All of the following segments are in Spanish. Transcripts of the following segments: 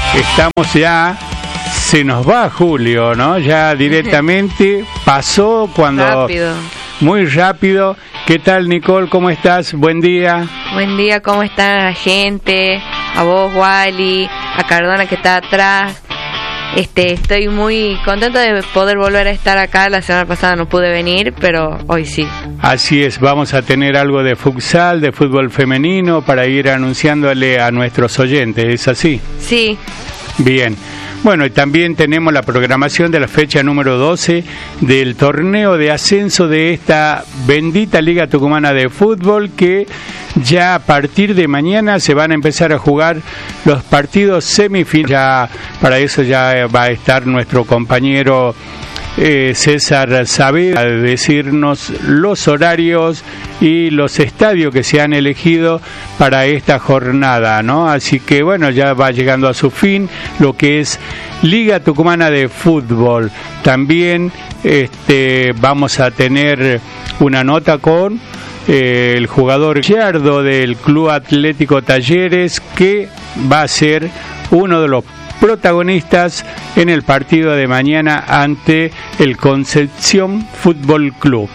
estamos ya, se nos va julio, ¿no? Ya directamente pasó cuando... Rápido. Muy rápido. ¿Qué tal, Nicole? ¿Cómo estás? Buen día. Buen día, ¿cómo está la gente? A vos, Wally, a Cardona que está atrás. Estoy muy contento de poder volver a estar acá. La semana pasada no pude venir, pero hoy sí. Así es, vamos a tener algo de futsal, de fútbol femenino, para ir anunciándole a nuestros oyentes, ¿es así? Sí. Bien. Bueno, y también tenemos la programación de la fecha número 12 del torneo de ascenso de esta bendita Liga Tucumana de Fútbol, que ya a partir de mañana se van a empezar a jugar los partidos semifinales. Ya, para eso ya va a estar nuestro compañero César Saavedra a decirnos los horarios y los estadios que se han elegido para esta jornada, ¿no? Así que bueno, ya va llegando a su fin lo que es Liga Tucumana de Fútbol. También vamos a tener una nota con el jugador Gallardo del Club Atlético Talleres, que va a ser uno de los protagonistas en el partido de mañana ante el Concepción Fútbol Club.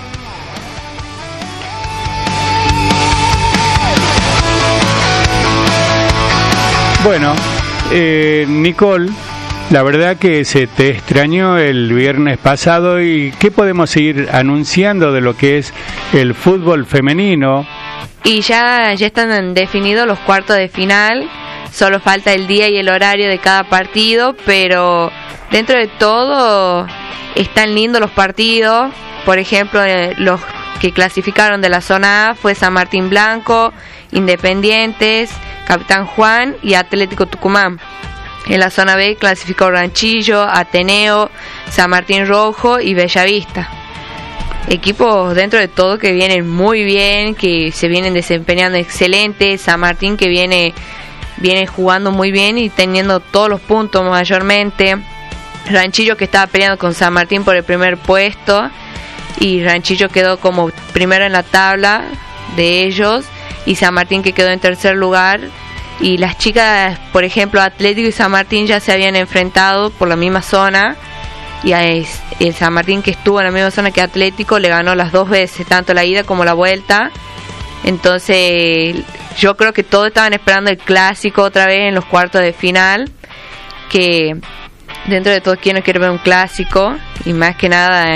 Bueno, Nicole, la verdad que se te extrañó el viernes pasado, y ¿qué podemos seguir anunciando de lo que es el fútbol femenino? Y ya están definidos los cuartos de final. Solo falta el día y el horario de cada partido, pero dentro de todo están lindos los partidos. Por ejemplo, los que clasificaron de la zona A fue San Martín Blanco, Independientes, Capitán Juan y Atlético Tucumán. En la zona B clasificó Ranchillo, Ateneo, San Martín Rojo y Bellavista. Equipos dentro de todo que vienen muy bien, que se vienen desempeñando excelente. San Martín que viene jugando muy bien y teniendo todos los puntos mayormente. Ranchillo que estaba peleando con San Martín por el primer puesto, y Ranchillo quedó como primero en la tabla de ellos, y San Martín que quedó en tercer lugar. Y las chicas, por ejemplo, Atlético y San Martín ya se habían enfrentado por la misma zona, y el San Martín, que estuvo en la misma zona que Atlético, le ganó las dos veces, tanto la ida como la vuelta. Entonces yo creo que todos estaban esperando el clásico otra vez en los cuartos de final, que dentro de todo, ¿quién no quiere ver un clásico? Y más que nada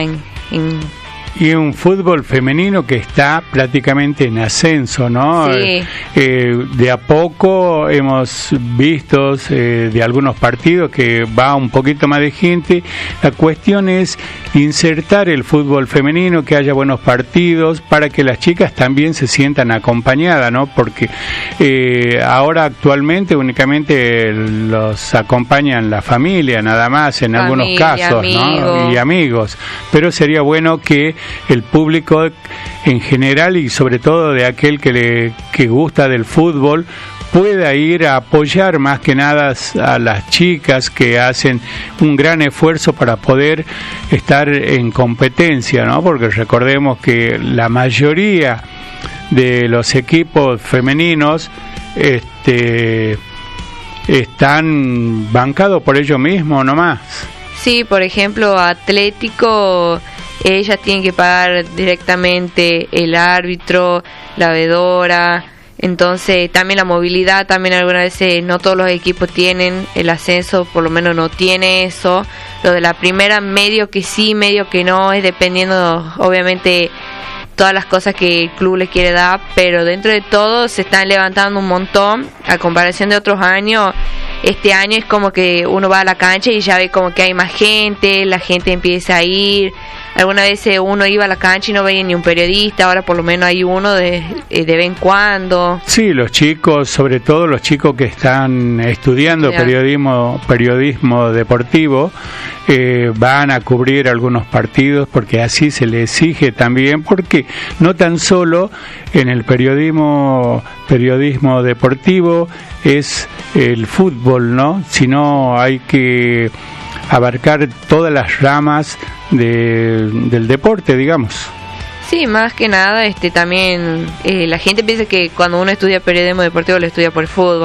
y un fútbol femenino que está prácticamente en ascenso, ¿no? Sí. De a poco hemos visto de algunos partidos que va un poquito más de gente. La cuestión es insertar el fútbol femenino, que haya buenos partidos para que las chicas también se sientan acompañadas, ¿no? Porque ahora actualmente únicamente los acompañan la familia, nada más, en algunos casos, ¿no? Y amigos. Pero sería bueno que el público en general, y sobre todo de aquel que gusta del fútbol, pueda ir a apoyar más que nada a las chicas que hacen un gran esfuerzo para poder estar en competencia, ¿no? Porque recordemos que la mayoría de los equipos femeninos están bancados por ellos mismos nomás. Sí, por ejemplo, Atlético, ellas tienen que pagar directamente el árbitro, la vedora. Entonces también la movilidad, también algunas veces no todos los equipos tienen el ascenso, por lo menos no tiene eso. Lo de la primera medio que sí, medio que no, es dependiendo obviamente todas las cosas que el club les quiere dar, pero dentro de todo se están levantando un montón a comparación de otros años. Este año es como que uno va a la cancha y ya ve como que hay más gente, la gente empieza a ir. Algunas veces uno iba a la cancha y no veía ni un periodista, ahora por lo menos hay uno de vez en cuando. Sí, los chicos, sobre todo los chicos que están estudiando periodismo deportivo, van a cubrir algunos partidos, porque así se les exige también, porque no tan solo en el periodismo deportivo es el fútbol, ¿no? Sino hay que abarcar todas las ramas del deporte, digamos. Sí, más que nada también la gente piensa que cuando uno estudia periodismo deportivo lo estudia por el fútbol.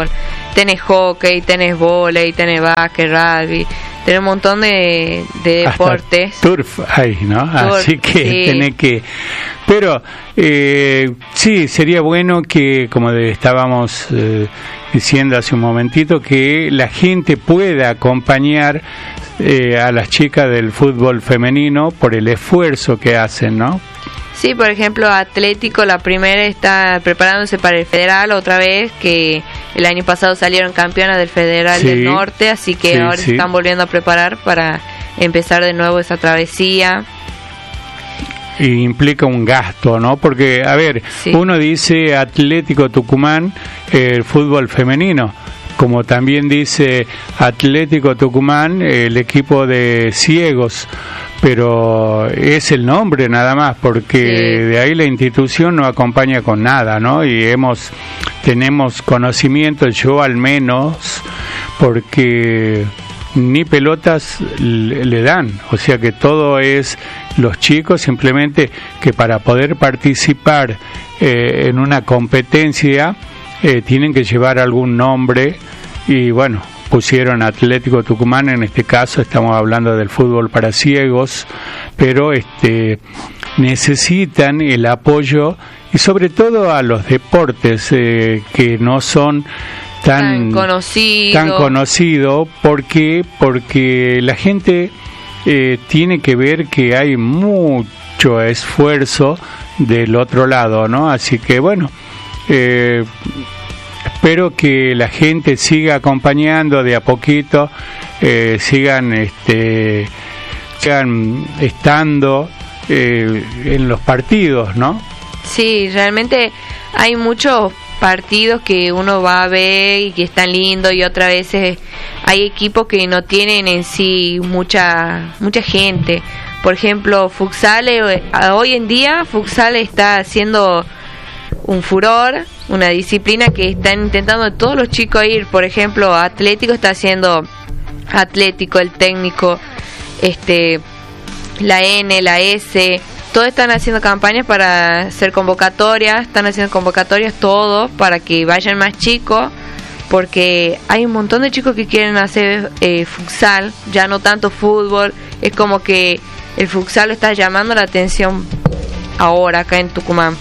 tenés hockey, tenés vóley, tenés básquet, rugby, tenés un montón de deportes. Hasta turf hay, ¿no? Así que sí. tenés que... Pero sí, sería bueno que, como estábamos diciendo hace un momentito, que la gente pueda acompañar a las chicas del fútbol femenino por el esfuerzo que hacen, ¿no? Sí, por ejemplo, Atlético, la primera está preparándose para el Federal otra vez, que el año pasado salieron campeonas del Federal del Norte, así que ahora se están volviendo a preparar para empezar de nuevo esa travesía. Y implica un gasto, ¿no? Porque, a ver, uno dice Atlético Tucumán, el fútbol femenino, como también dice Atlético Tucumán, el equipo de ciegos, pero es el nombre nada más, porque de ahí la institución no acompaña con nada, ¿no? Y tenemos conocimiento, yo al menos, porque ni pelotas le dan, o sea que todo es los chicos, simplemente que para poder participar en una competencia tienen que llevar algún nombre, y bueno, pusieron Atlético Tucumán. En este caso estamos hablando del fútbol para ciegos, pero necesitan el apoyo, y sobre todo a los deportes que no son tan conocido. Porque la gente tiene que ver que hay mucho esfuerzo del otro lado, ¿no? Así que bueno, espero que la gente siga acompañando de a poquito, sigan estando en los partidos, ¿no? Sí, realmente hay muchos partidos que uno va a ver y que están lindos, y otras veces hay equipos que no tienen en sí mucha gente. Por ejemplo, futsal, hoy en día futsal está haciendo un furor, una disciplina que están intentando todos los chicos ir. Por ejemplo, Atlético está haciendo Atlético, el técnico, la N, la S, todos están haciendo campañas para hacer convocatorias, todos para que vayan más chicos, porque hay un montón de chicos que quieren hacer futsal, ya no tanto fútbol. Es como que el futsal está llamando la atención ahora acá en Tucumán.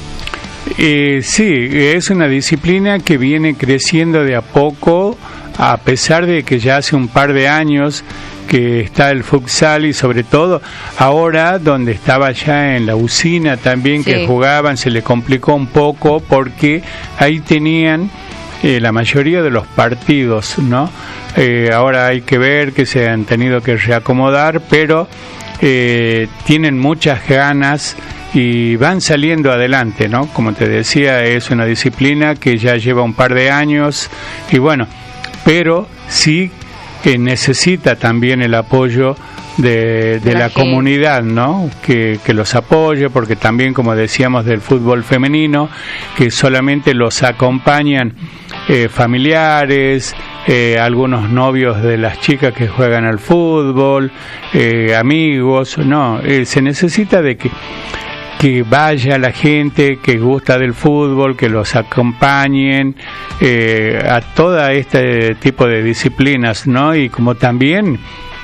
Sí, es una disciplina que viene creciendo de a poco, a pesar de que ya hace un par de años que está el futsal, y sobre todo ahora donde estaba ya en la usina también, que jugaban, se le complicó un poco porque ahí tenían la mayoría de los partidos, ¿no? Ahora hay que ver que se han tenido que reacomodar, pero tienen muchas ganas y van saliendo adelante, ¿no? Como te decía, es una disciplina que ya lleva un par de años, y bueno, pero sí que necesita también el apoyo de la comunidad, ¿no? Que los apoye, porque también, como decíamos, del fútbol femenino, que solamente los acompañan familiares, algunos novios de las chicas que juegan al fútbol, amigos, no, se necesita de que vaya la gente que gusta del fútbol, que los acompañen a todo este tipo de disciplinas, ¿no? Y como también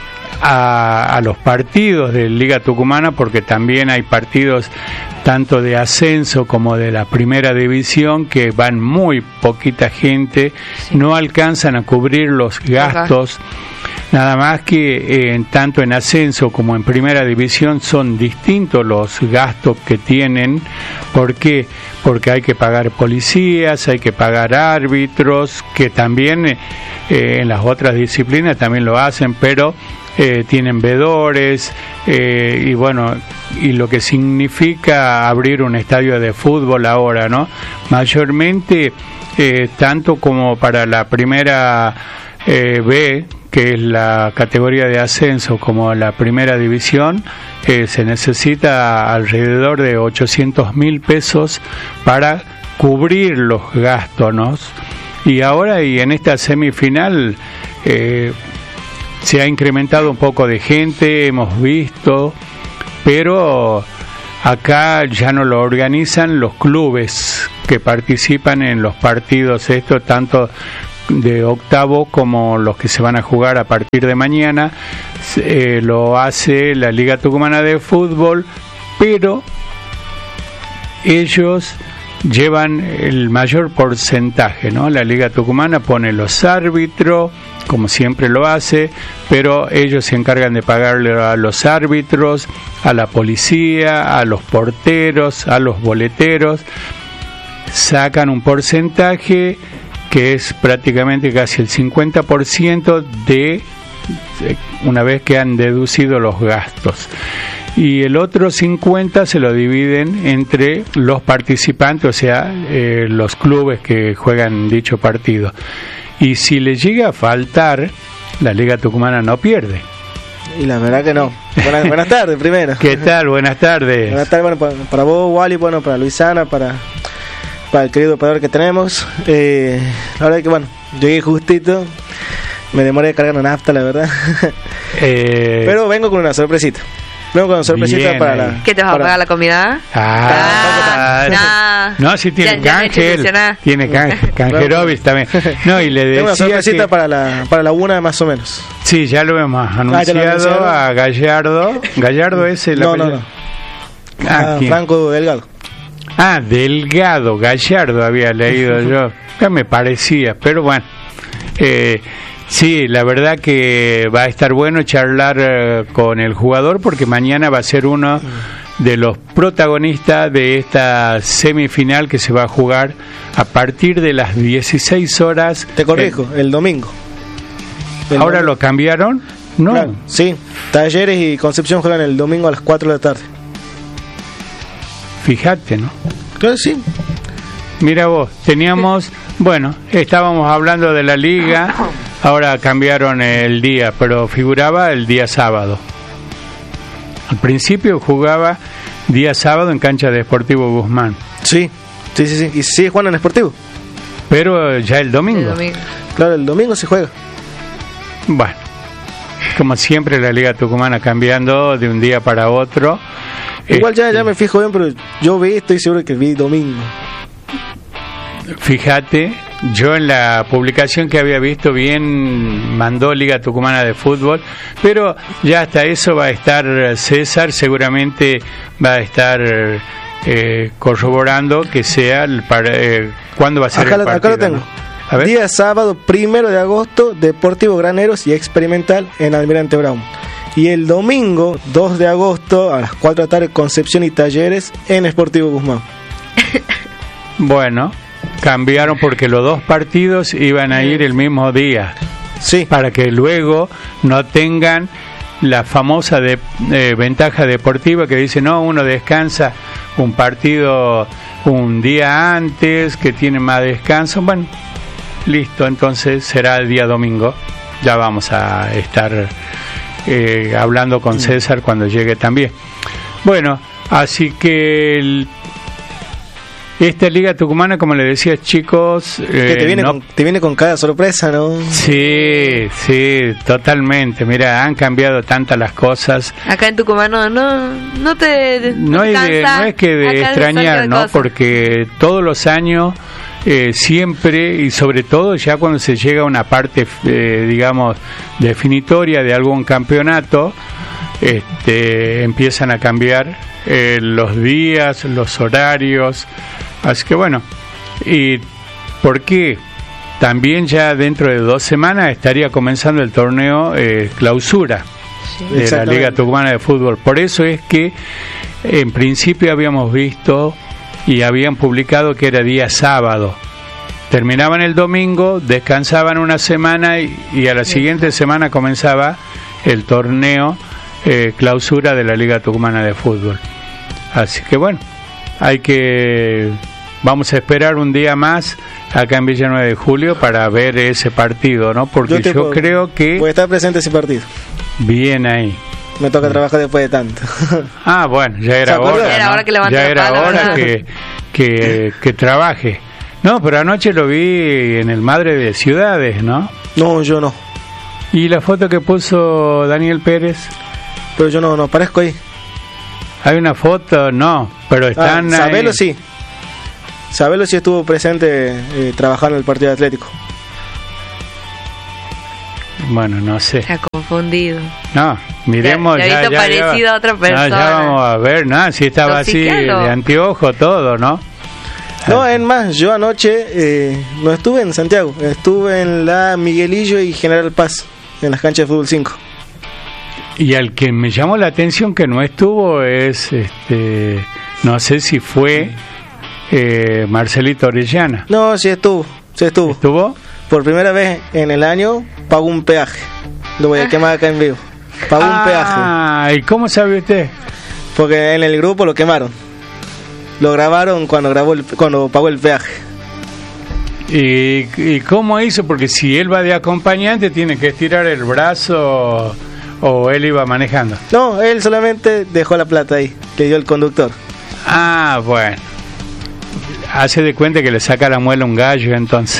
a los partidos de Liga Tucumana, porque también hay partidos tanto de ascenso como de la primera división que van muy poquita gente, no alcanzan a cubrir los gastos. Nada más que tanto en ascenso como en primera división son distintos los gastos que tienen. ¿Por qué? Porque hay que pagar policías, hay que pagar árbitros, que también en las otras disciplinas también lo hacen, pero tienen vedores, y bueno, y lo que significa abrir un estadio de fútbol ahora, ¿no? Mayormente, tanto como para la primera B, que es la categoría de ascenso, como la primera división, se necesita alrededor de 800.000 pesos para cubrir los gastos, ¿no? Y ahora, y en esta semifinal, se ha incrementado un poco de gente, hemos visto, pero acá ya no lo organizan los clubes que participan en los partidos, esto tanto de octavo como los que se van a jugar a partir de mañana, lo hace la Liga Tucumana de Fútbol, pero ellos llevan el mayor porcentaje, ¿no? La Liga Tucumana pone los árbitros, como siempre lo hace, pero ellos se encargan de pagarle a los árbitros, a la policía, a los porteros, a los boleteros. Sacan un porcentaje que es prácticamente casi el 50% de una vez que han deducido los gastos. Y el otro 50% se lo dividen entre los participantes, o sea, los clubes que juegan dicho partido. Y si le llega a faltar, la Liga Tucumana no pierde. Y la verdad que no. Buenas tardes, primero. ¿Qué tal? Buenas tardes. Buenas tardes, bueno, para vos, Wally, bueno, para Luisana, para el querido operador que tenemos. La verdad que, bueno, llegué justito. Me demoré cargando nafta, la verdad. Pero vengo con una sorpresita. Vengo con una sorpresita bien, para la... ¿Qué te vas a pagar la comida? No, si tiene canje, tiene canjerovis también. No, y le decía tengo una sorpresita que... para la una más o menos. Sí, ya lo hemos anunciado a Gallardo. Gallardo es el No. Franco Delgado. Delgado, Gallardo había leído yo. Ya me parecía, pero bueno. Sí, la verdad que va a estar bueno charlar con el jugador porque mañana va a ser uno de los protagonistas de esta semifinal que se va a jugar a partir de las 16 horas. Te corrijo, el domingo. ¿Ahora lo cambiaron? No. Claro, sí, Talleres y Concepción juegan el domingo a las 4 de la tarde. Fíjate, ¿no? Claro, sí. Mira vos, teníamos, bueno, estábamos hablando de la liga, ahora cambiaron el día, pero figuraba el día sábado. Al principio jugaba día sábado en cancha de Sportivo Guzmán. Sí. Y sigue jugando en Sportivo. Pero ya el domingo. Claro, el domingo se juega. Bueno, como siempre la Liga Tucumana cambiando de un día para otro. Igual ya me fijo bien, pero yo estoy seguro que vi domingo. Fíjate, yo en la publicación que había visto bien mandó Liga Tucumana de Fútbol, pero ya hasta eso va a estar César, seguramente va a estar corroborando que sea cuándo va a ser el partido. Acá lo tengo. ¿No? Día sábado 1 de agosto, Deportivo Graneros y Experimental en Almirante Brown. Y el domingo 2 de agosto a las 4 de la tarde, Concepción y Talleres en Sportivo Guzmán. Bueno, cambiaron porque los dos partidos iban a ir el mismo día. Sí. Para que luego no tengan la famosa ventaja deportiva que dice, no, uno descansa un partido un día antes, que tiene más descanso. Bueno, listo, entonces será el día domingo. Ya vamos a estar hablando con César cuando llegue también. Bueno, así que esta Liga Tucumana, como le decía, chicos, que te viene con cada sorpresa, ¿no? Sí, totalmente. Mira, han cambiado tantas las cosas. Acá en Tucumán no es que de extrañar, ¿no? Porque todos los años siempre, y sobre todo ya cuando se llega a una parte digamos definitoria de algún campeonato, empiezan a cambiar los días, los horarios. Así que bueno, ¿y por qué? También ya dentro de 2 semanas estaría comenzando el torneo clausura de la Liga Tucumana de Fútbol. Por eso es que en principio habíamos visto y habían publicado que era día sábado. Terminaban el domingo, descansaban una semana y a la siguiente semana comenzaba el torneo clausura de la Liga Tucumana de Fútbol. Así que bueno, vamos a esperar un día más acá en Villa 9 de Julio para ver ese partido, ¿no? Porque yo creo que... Puede estar presente ese partido. Bien ahí. Me toca trabajar después de tanto. Bueno, ya era hora, ¿no? Era hora que levante ya era la pala, hora que trabaje. No, pero anoche lo vi en el Madre de Ciudades, ¿no? No, yo no. ¿Y la foto que puso Daniel Pérez? Pero yo no aparezco ahí. Hay una foto, no, pero están Sabelo sí. Sabelo sí estuvo presente trabajando en el partido de Atlético. Bueno, no sé. Está confundido. No, miremos. Ya parecido a otra persona. No, ya vamos a ver, ¿no? Si estaba así de anteojo, todo, ¿no? No, es más, yo anoche no estuve en Santiago, estuve en la Miguelillo y General Paz, en las canchas de fútbol 5. Y al que me llamó la atención que no estuvo es, no sé si fue Marcelito Orellana. No, sí estuvo. ¿Estuvo? Por primera vez en el año pagó un peaje. Lo voy a quemar acá en vivo. Pagó un peaje. Ah, ¿y cómo sabe usted? Porque en el grupo lo quemaron. Lo grabaron cuando pagó el peaje. ¿Y cómo hizo? Porque si él va de acompañante tiene que estirar el brazo, o él iba manejando. No, él solamente dejó la plata ahí, le dio el conductor. Ah, bueno. Hace de cuenta que le saca la muela un gallo entonces.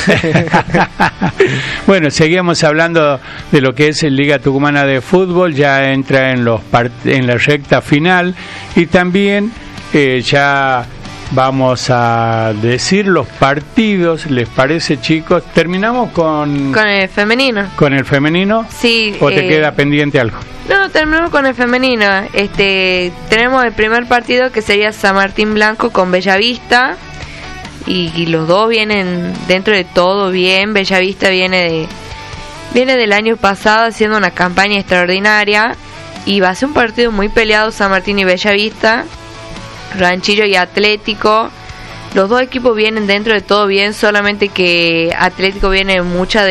Bueno, seguimos hablando de lo que es el Liga Tucumana de Fútbol. Ya entra en la recta final. Y también ya vamos a decir los partidos. ¿Les parece, chicos? Terminamos con el femenino. ¿Con el femenino? Sí. ¿O te queda pendiente algo? No, terminamos con el femenino. Tenemos el primer partido que sería San Martín Blanco con Bellavista. Y los dos vienen dentro de todo bien. Bellavista viene del año pasado haciendo una campaña extraordinaria. Y va a ser un partido muy peleado, San Martín y Bellavista. Ranchillo y Atlético. Los dos equipos vienen dentro de todo bien, solamente que Atlético viene muchos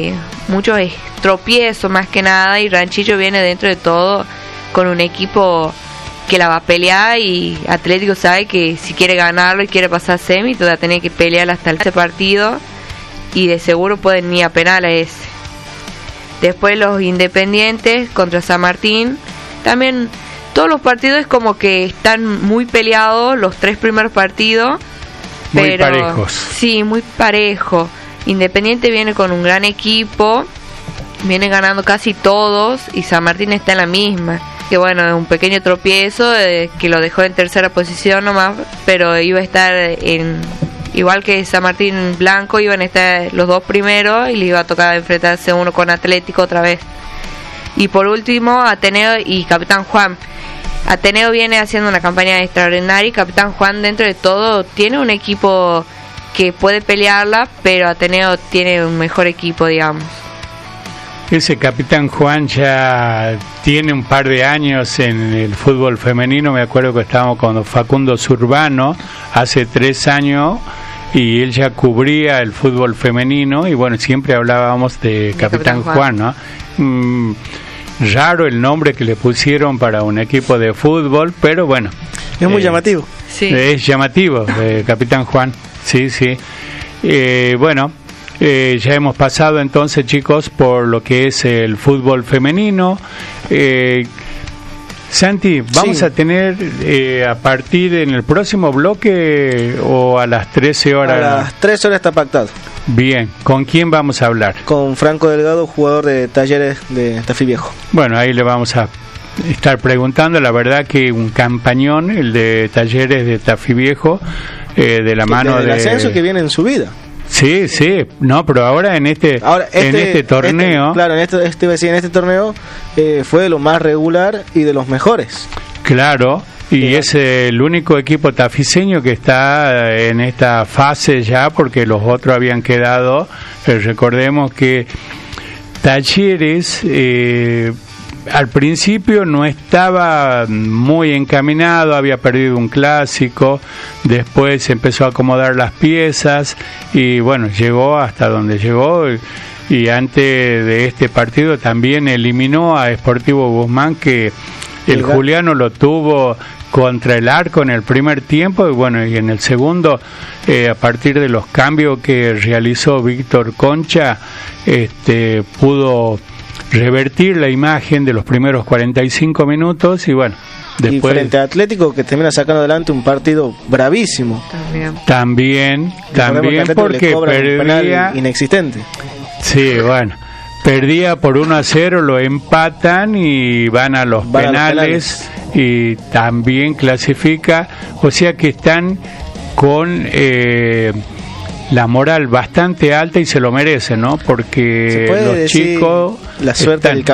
tropiezos más que nada, y Ranchillo viene dentro de todo con un equipo que la va a pelear, y Atlético sabe que si quiere ganarlo y quiere pasar semi, va a tener que pelear hasta este partido, y de seguro pueden ir a penales. Después los Independientes contra San Martín. También todos los partidos es como que están muy peleados, los tres primeros partidos. Muy parejos. Sí, muy parejo. Independiente viene con un gran equipo, viene ganando casi todos, y San Martín está en la misma. Que bueno, es un pequeño tropiezo que lo dejó en tercera posición nomás, pero iba a estar igual que San Martín Blanco, iban a estar los dos primeros y le iba a tocar enfrentarse uno con Atlético otra vez. Y por último, Ateneo y Capitán Juan. Ateneo viene haciendo una campaña extraordinaria, y Capitán Juan dentro de todo tiene un equipo que puede pelearla, pero Ateneo tiene un mejor equipo, digamos. Ese Capitán Juan ya tiene un par de años en el fútbol femenino. Me acuerdo que estábamos con Facundo Zurbano hace 3 años, y él ya cubría el fútbol femenino, y bueno, siempre hablábamos de Capitán Juan, ¿no? Raro el nombre que le pusieron para un equipo de fútbol, pero bueno. Es muy llamativo. Sí. Es llamativo, Capitán Juan. Sí, sí. Bueno, ya hemos pasado entonces, chicos, por lo que es el fútbol femenino. Santi, ¿vamos a tener a partir en el próximo bloque o a las 13 horas? A las 13 horas está pactado. Bien, ¿con quién vamos a hablar? Con Franco Delgado, jugador de Talleres de Tafí Viejo. Bueno, ahí le vamos a estar preguntando. La verdad que un campañón, el de Talleres de Tafí Viejo, de la mano del ascenso que viene en su vida. Sí, sí, no, pero ahora en este torneo, claro, en este torneo fue de lo más regular y de los mejores. Claro, y es el único equipo tafiseño que está en esta fase ya, porque los otros habían quedado. Recordemos que Talleres al principio no estaba muy encaminado, había perdido un clásico, después empezó a acomodar las piezas y bueno, llegó hasta donde llegó, y antes de este partido también eliminó a Sportivo Guzmán, que el Juliano lo tuvo contra el arco en el primer tiempo, y bueno, y en el segundo, a partir de los cambios que realizó Víctor Concha, pudo revertir la imagen de los primeros 45 minutos, y bueno, después... Y frente a Atlético, que termina sacando adelante un partido bravísimo. También porque perdía... Inexistente. Sí, bueno, perdía por 1-0, lo empatan y van a los penales, y también clasifica, o sea que están con la moral bastante alta y se lo merecen, ¿no? Porque los chicos la suerte del